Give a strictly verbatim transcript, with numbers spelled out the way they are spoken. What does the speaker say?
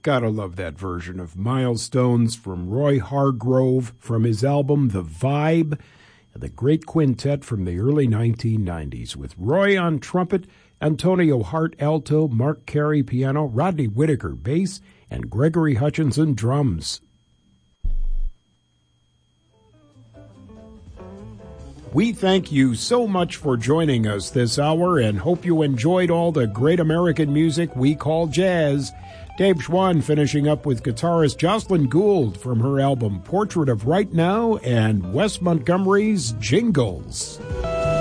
Gotta love that version of Milestones from Roy Hargrove from his album The Vibe, the great quintet from the early nineteen nineties with Roy on trumpet, Antonio Hart alto, Mark Carey piano, Rodney Whitaker bass, and Gregory Hutchinson drums. We thank you so much for joining us this hour and hope you enjoyed all the great American music we call jazz. Dave Schwann finishing up with guitarist Jocelyn Gould from her album Portrait of Right Now and Wes Montgomery's Jingles.